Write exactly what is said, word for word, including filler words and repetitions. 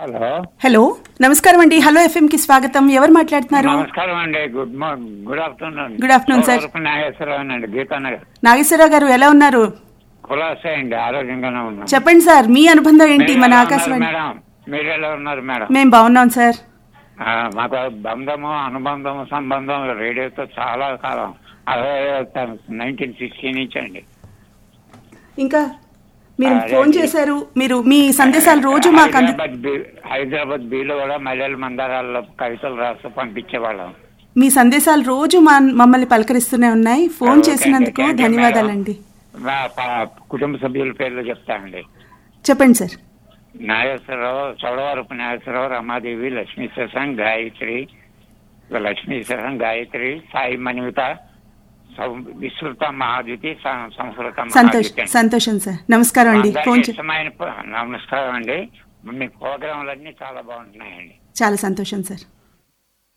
Hello hello నమస్కారం అండి. Hello FM కి స్వాగతం. ఎవరు మాట్లాడుతున్నారు? నమస్కారం అండి. Good morning, good afternoon. Good afternoon sir. Nageswararao అండి, గీతానగర్. నాగేశ్వరరావు గారు ఎలా ఉన్నారు? కులాసే అండి, ఆరోగ్యంగానే ఉన్నాం. చెప్పండి సార్, మీ అనుబంధం ఏంటి మీరు మన ఎలా ఉన్నారు ఆకాశవాణి? మేడం? మీరు ఎలా ఉన్నారు మేడం? మేము బాగున్నాం సార్. ఆ, మాకు బంధము, అనుబంధము, సంబంధం రేడియోతో చాలా కాలం, అదే నైన్టీన్ సిక్స్టీ నుంచి అండి. ఇంకా మీరు అదే ఫోన్ అండి. చేశారు, మీరు మీ సందేశాలు రోజు మాకు అందు హైదరాబాద్ బీ- హైదరాబాద్ బీలో కూడా మలయాళ మందారాల్లో కవితలు రాస్తూ పంపించేవాళ్ళం. మీ సందేశాలు రోజు మా మమ్మల్ని పలకరిస్తూనే ఉన్నాయి. ఫోన్ ఓకే చేసినందుకు అండి, థాంక్యూ ధన్యవాదాలండి. మేడం. మా ప- కుటుంబ సభ్యుల పేర్లు చెప్తానండి. చెప్పండి సార్. నాగేశ్వరరావు, చౌడవరపు నాగేశ్వరరావు, రమాదేవి, లక్ష్మీ శశాంక్, గాయత్రి, లక్ష్మీ శశాంక్, గాయత్రి, సాయి మణిమిత, సం- విస్తృత మహాద్యుతి, సం- సంస్కృత సంతోష్ మహాద్యుతి అండి. సంతోషం సార్. నమస్కారం అండి. అందరికీ ఫోన్ చే- ఇష్టమైన ప- నమస్కారం అండి. మీ ప్రోగ్రాంలన్నీ చాలా బాగుంటున్నాయండి. చాలా సంతోషం సార్.